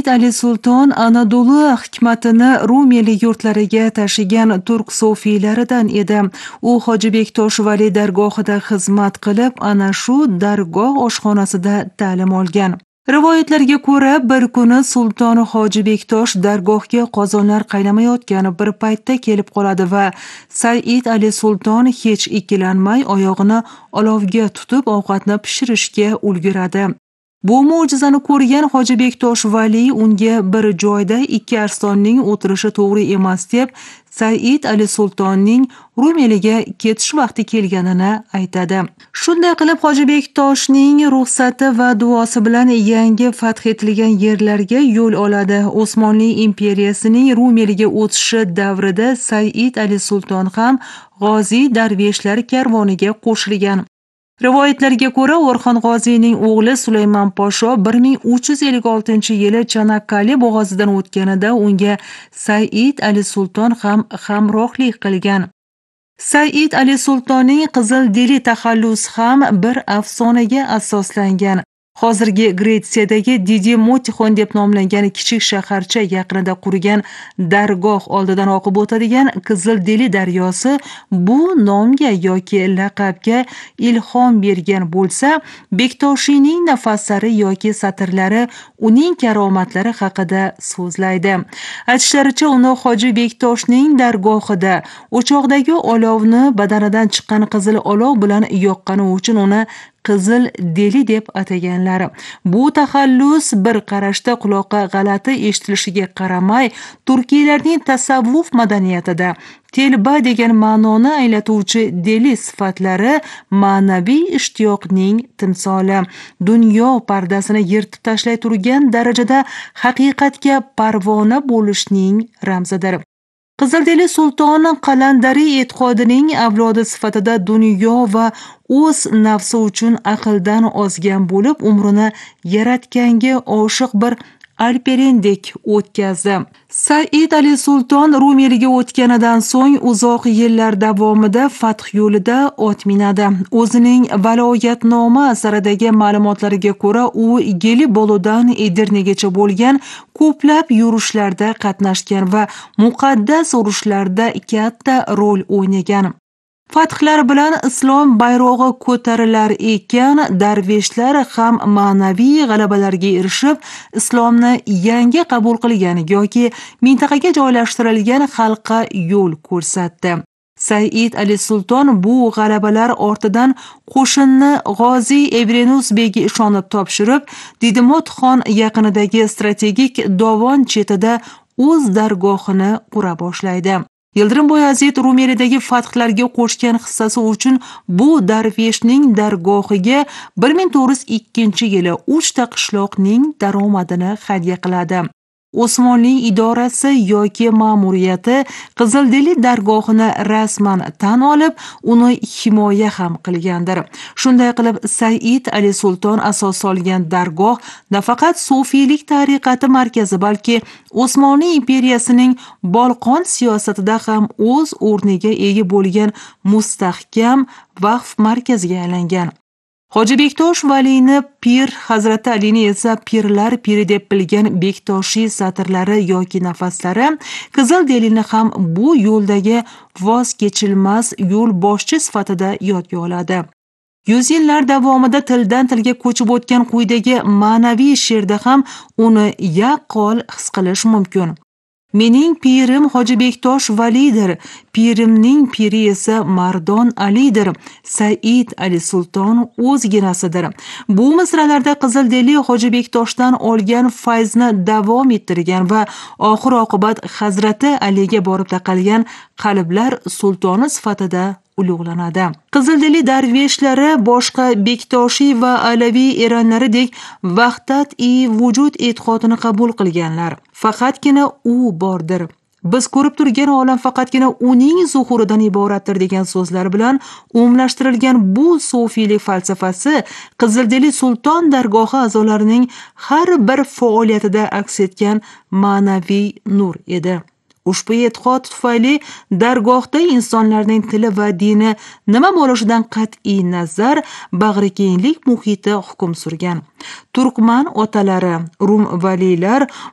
Said Ali Sulton Anadolu hikmatini Rumiylik yurtlariga tashigan turk sofiylaridan edi. U Hoji Bektosh vali dargohida xizmat qilib, ana shu dargoh oshxonasida ta'lim olgan. Rivoyatlarga ko'ra, bir kuni Sulton Hoji Bektosh dargohga qozonlar qaynamayotgan bir paytda kelib qoladi va Said Ali Sulton hech ikkilanmay oyog'ini olovga tutib ovqatni pishirishga ulguradi. Bu mo'jizani ko'rgan Hoji Bektosh vali unga bir joyda ikki arsonning o'tirishi to'g'ri emas deb, Said Ali Sultonning Rumiyliga ketish vaqti kelganini aytadi. Shunday qilib Hoji Bektoshning ruxsati va duosi bilan yangi fath etilgan yerlarga yo'l oladi. Osmonli imperiyasining Rumiyliga o'tishi davrida Said Ali Sulton ham g'oziy darveshlar karvoniga qo'shilgan. Rivoyatlarga ko'ra, O'rxon G'oziyning o'g'li Sulaymon Posho 1356-yili Chanakkali bo'g'ozidan o'tganida unga Said Ali Sulton ham hamrohlik qilgan. Said Ali Sultonning Qizildeli taxallusi ham bir afsonaga asoslangan. Hozirgi Gretsiyadagi Didimotixon deb nomlangan kichik shaharcha yaqinida qurgan dargoh oldidan oqib o'tadigan Qizildeli daryosi bu nomga yoki laqabga ilhom bergan bo'lsa, Bektoshiyning nafaslari yoki satrlari uning karomatlari haqida so'zlaydi. Aytishlaricha, uni Hoji Bektoshning dargohida o'choqdagi olovni badanidan chiqqan qizil olov bilan yoqqani uchun uni Qizildeli deb ataganlar. Bu taxallus bir qarashda quloqqa g'alati eshitilishiga qaramay, turkiylarning tasavvuf madaniyatida telba degan ma'noni anglatuvchi deli sifatlari ma'naviy ishtiyoqning timsoli, dunyo pardasini yirtib tashlay turgan darajada haqiqatga parvona bo'lishning ramzidir. Qizildeli Sulton qalandari e'tiqodining avlodi sifatida dunyo va o'z nafsi uchun aqldan ozgan bo'lib, umrini yaratganga oshiq bir alperendek o'tkazdi. Said Ali Sulton Rumiyliga o'tganidan so'ng uzoq yillar davomida fath yo'lida ot minadi. O'zining Valoyatnoma asaridagi ma'lumotlariga ko'ra, u Geliboludan Edirnegacha bo'lgan ko'plab yurishlarda qatnashgan va muqaddas urushlarda katta rol o'ynagan. Fathlar bilan islom bayrog'i ko'tarilar ekan, darveshlar ham ma'naviy g'alabalarga erishib, islomni yangi qabul qilgan yoki mintaqaga joylashtirilgan xalqqa yo'l ko'rsatdi. Said Ali Sulton bu g'alabalar ortidan qo'shinni G'oziy Evrenus begi ishonib topshirib, Didimotxon yaqinidagi strategik dovon chetida o'z dargohini qura boshlaydi. Yildirim Boyazid Rumiylidagi fathlarga qo'shgan hissasi uchun bu darveshning dargohiga 1402-yili 3 ta qishloqning daromadini hadya qiladi. Osmonli idorasi yoki ma'muriyati Qizildeli dargohini rasman tan olib, uni himoya ham qilgandir. Shunday qilib, Said Ali Sulton asos solgan dargoh nafaqat sufiylik tariqati markazi, balki Osmonli imperiyasining Bolqon siyosatida ham o'z o'rniga ega bo'lgan mustahkam vaqf markaziga aylangan. Hoji Bektosh valini pir, Hazrati Alini esa pirlar piri deb bilgan Bektoshiy satrlari yoki nafaslari Qizildelini ham bu yo'ldagi voz kechilmas yo'lboshchi sifatida yodga oladi. 100 yillar davomida tildan tilga ko'chib o'tgan quyidagi ma'naviy she'rda ham uni yaqqol his qilish mumkin. Mening pirim Hoji Bektosh validir, pirimning piri esa Mardon Alidir, Said Ali Sulton o'zginasidir. Bu misralarda Qizildeli Hoji Bektoshdan olgan fayzni davom ettirgan va oxir oqibat Hazrati Aliga borib taqalgan qalblar sultoni sifatida ulug'lanadi. Qizildeli darveshlari boshqa Bektoshiy va Alaviy eranlaridek vahdat-i vujud e'tiqodini qabul qilganlar. Faqatgina u bordir. Biz ko'rib turgan olam faqatgina uning zuhuridan iboratdir degan so'zlar bilan umumlashtirilgan bu sufiylik falsafasi Qizildeli Sulton dargohi a'zolarining har bir faoliyatida aks etgan ma'naviy nur edi. Ushbu e'tiqod tufayli dargohda insonlarning tili va dini nima bo'lishidan qat'iy nazar bag'rikenglik muhiti hukm surgan. Turkman otalari, Rum valiylar